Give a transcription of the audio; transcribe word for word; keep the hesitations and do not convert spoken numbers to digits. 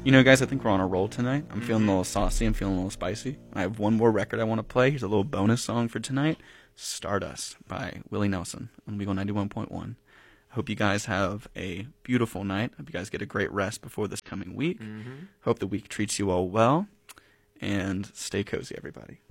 You know, guys, I think we're on a roll tonight. I'm feeling a little saucy. I'm feeling a little spicy. I have one more record I want to play. Here's a little bonus song for tonight. Stardust by Willie Nelson on Weagle ninety-one point one. I hope you guys have a beautiful night. I hope you guys get a great rest before this coming week. Mm-hmm. Hope the week treats you all well. And stay cozy, everybody.